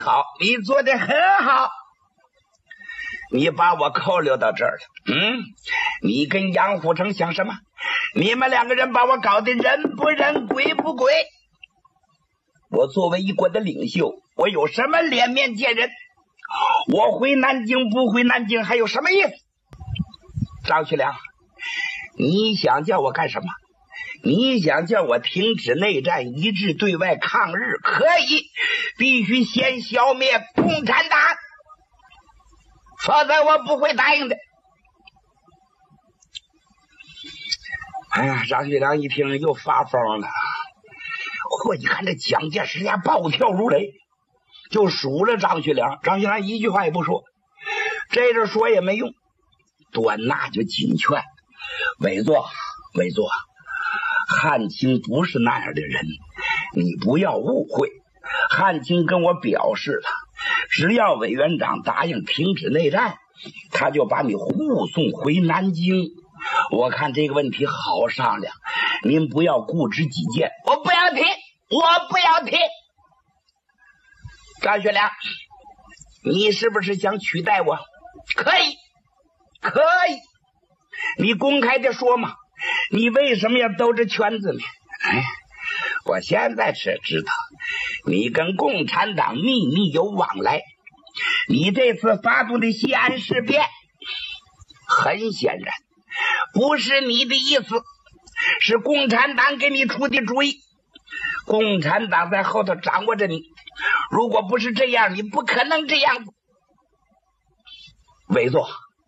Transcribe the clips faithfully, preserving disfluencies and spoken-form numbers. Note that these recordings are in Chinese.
好，你做的很好，你把我扣留到这儿了。嗯，你跟杨虎城想什么？你们两个人把我搞得人不人鬼不鬼。我作为一国的领袖，我有什么脸面见人？我回南京不回南京还有什么意思？张学良，你想叫我干什么？你想叫我停止内战，一致对外抗日？可以，必须先消灭共产党，否则我不会答应的。哎呀，张学良一听又发疯了。嚯，一看这蒋介石呀，暴跳如雷，就数了张学良。张学良一句话也不说，这阵说也没用。段纳就紧劝委座，委座，汉卿不是那样的人，你不要误会。汉卿跟我表示了，只要委员长答应停止内战，他就把你护送回南京。我看这个问题好商量，您不要固执己见。我不要停，我不要停。张学良，你是不是想取代我？可以，可以，你公开的说嘛，你为什么要兜着圈子呢？哎，我现在才知道，你跟共产党秘密有往来。你这次发动的西安事变，很显然不是你的意思，是共产党给你出的主意。共产党在后头掌握着你，如果不是这样，你不可能这样。委座，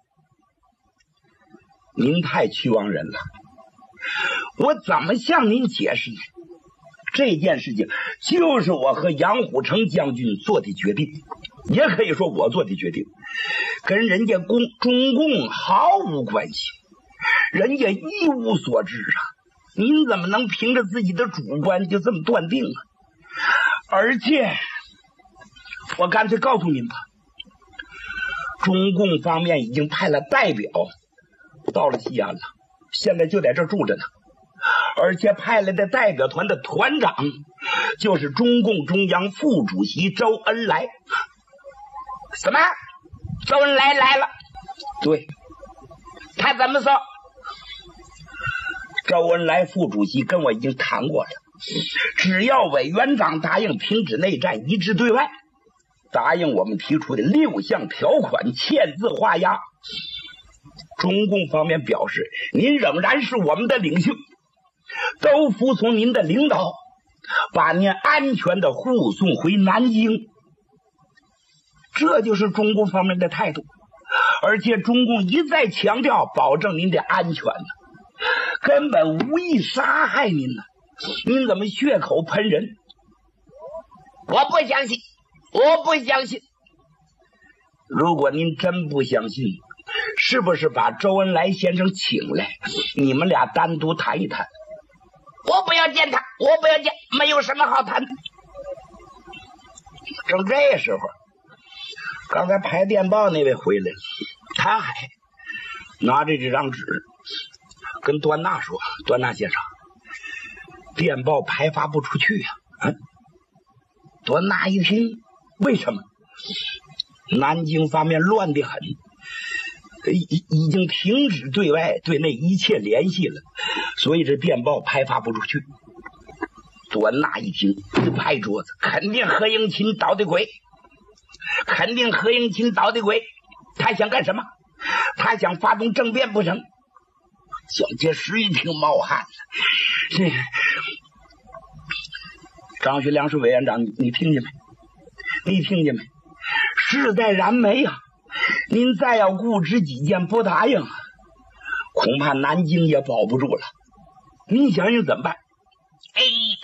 您太屈枉人了，我怎么向您解释呢？这件事情就是我和杨虎城将军做的决定，也可以说我做的决定，跟人家共中共毫无关系，人家一无所知啊！您怎么能凭着自己的主观就这么断定啊？而且我干脆告诉您吧，中共方面已经派了代表到了西安了，现在就在这住着呢。而且派来的代表团的团长就是中共中央副主席周恩来。什么？周恩来来了？对，他怎么说？周恩来副主席跟我已经谈过了，只要委员长答应停止内战，一致对外，答应我们提出的六项条款签字画押。中共方面表示，您仍然是我们的领袖，都服从您的领导，把您安全的护送回南京。这就是中共方面的态度，而且中共一再强调保证您的安全呢，根本无意杀害您呢，您怎么血口喷人？我不相信，我不相信。如果您真不相信，是不是把周恩来先生请来，你们俩单独谈一谈？我不要见他，我不要见，没有什么好谈的。正这时候，刚才排电报那位回来了，他还拿着这张纸跟端纳说：“端纳先生，电报排发不出去呀、啊！”啊，端纳一听，为什么？南京方面乱得很，已已经停止对外对内一切联系了，所以这电报排发不出去。端纳一听，一拍桌子，肯定何应钦捣的鬼，肯定何应钦捣的鬼。他想干什么？他想发动政变不成？蒋介石一听冒汗了。这张学良是委员长，你你听见没？你听见没？势在燃眉啊！您再要固执己见不答应，恐怕南京也保不住了。您想想怎么办？哎，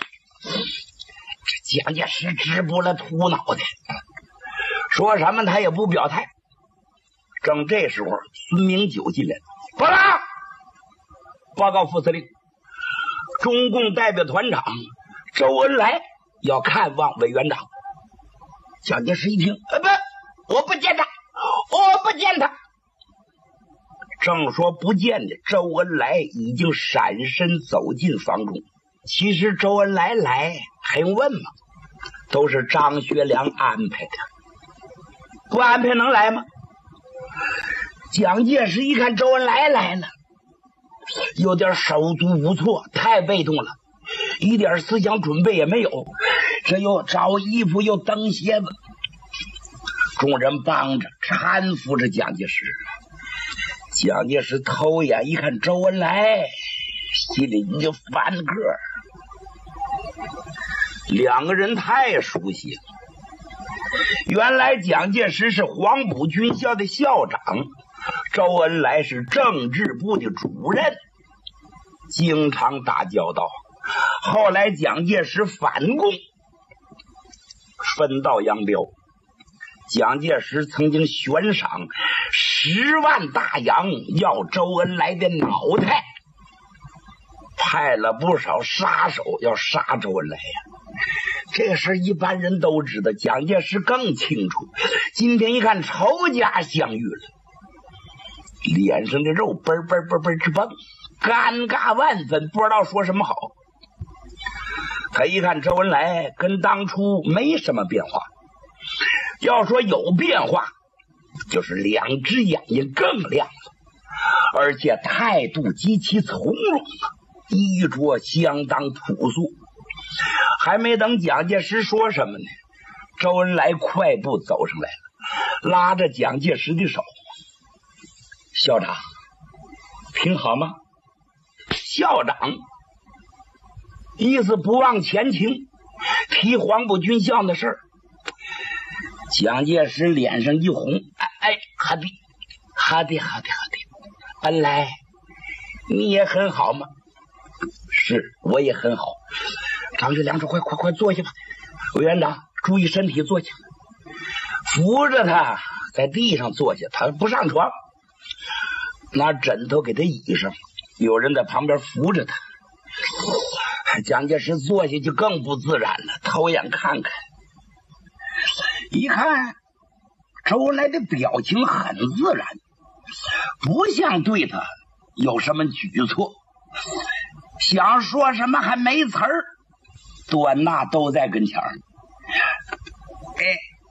这蒋介石直拨了秃脑袋，说什么他也不表态。正这时候，孙明九进来了，报告，报告副司令，中共代表团长周恩来要看望委员长。蒋介石一听，呃不，我不见他，我不见他。正说不见的，周恩来已经闪身走进房中。其实周恩来来还用问吗？ 都是张学良安排的，不安排能来吗？蒋介石一看周恩来来了，有点手足无措，太被动了，一点思想准备也没有，这又找衣服又蹬鞋子，众人帮着搀扶着蒋介石。蒋介石偷眼一看周恩来，心里已经翻个，两个人太熟悉了。原来蒋介石是黄埔军校的校长，周恩来是政治部的主任，经常打交道。后来蒋介石反共，分道扬镳，蒋介石曾经悬赏十万大洋要周恩来的脑袋，派了不少杀手要杀周恩来呀。这事一般人都知道，蒋介石更清楚。今天一看仇家相遇了，脸上的肉嘣嘣嘣嘣直蹦，尴尬万分，不知道说什么好。他一看周恩来跟当初没什么变化，要说有变化，就是两只眼睛更亮了，而且态度极其从容，衣着相当朴素。还没等蒋介石说什么呢，周恩来快步走上来了，拉着蒋介石的手：“校长，挺好吗？”校长意思不忘前情，提黄埔军校的事儿。蒋介石脸上一红：“哎哎，好的，好的，好的，好的。恩来，你也很好吗？”“是，我也很好。”张学良说：“快快快坐下吧，委员长，注意身体，坐下。”扶着他在地上坐下，他不上床，拿枕头给他倚上，有人在旁边扶着他。蒋介石坐下就更不自然了，偷眼看看，一看周恩来的表情很自然，不像对他有什么举措，想说什么还没词儿，端纳都在跟前儿。哎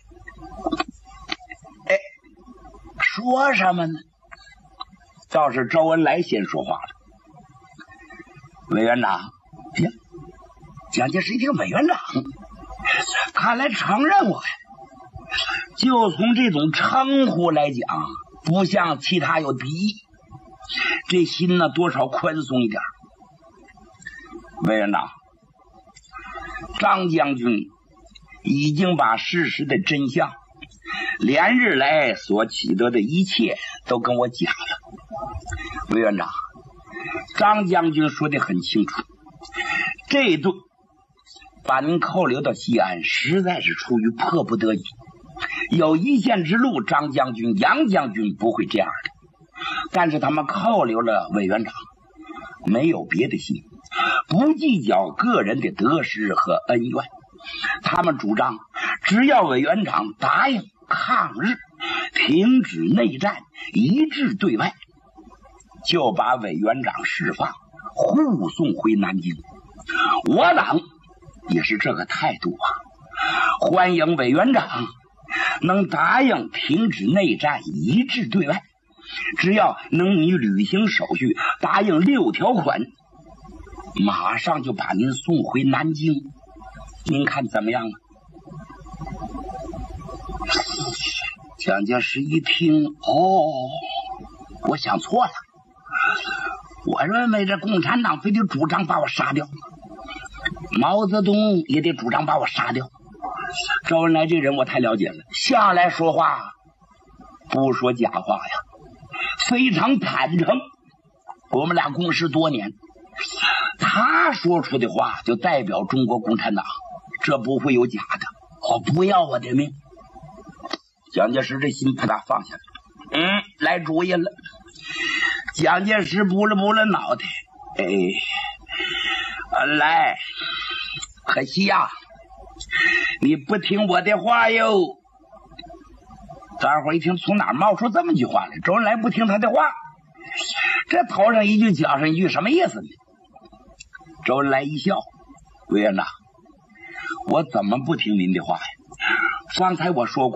哎，说什么呢？倒是周恩来先说话了：“委员长。”呀，蒋介石一听委员长，看来承认我呀。就从这种称呼来讲，不像其他有敌意，这心呢多少宽松一点。委员长，张将军已经把事实的真相，连日来所取得的一切都跟我讲了。委员长，张将军说的很清楚，这一顿把您扣留到西安，实在是出于迫不得已。有一线之路，张将军、杨将军不会这样的，但是他们扣留了委员长，没有别的心，不计较个人的得失和恩怨。他们主张，只要委员长答应抗日，停止内战，一致对外，就把委员长释放，护送回南京。我党也是这个态度啊，欢迎委员长能答应停止内战，一致对外，只要能你履行手续，答应六条款，马上就把您送回南京，您看怎么样啊？蒋介石一听，哦，我想错了，我认为这共产党非得主张把我杀掉，毛泽东也得主张把我杀掉。周恩来这人我太了解了，下来说话不说假话呀，非常坦诚。我们俩共事多年，他说出的话就代表中国共产党，这不会有假的。我不要我的命。蒋介石这心不大放下了，嗯，来主意了。蒋介石拨了拨了脑袋，哎，恩来，可惜呀、啊，你不听我的话哟。大伙一听，从哪冒出这么句话来？周恩来不听他的话，这头上一句脚上一句，什么意思呢？周恩来一笑：“委员长， 我怎么不听您的话呀？方才我说过，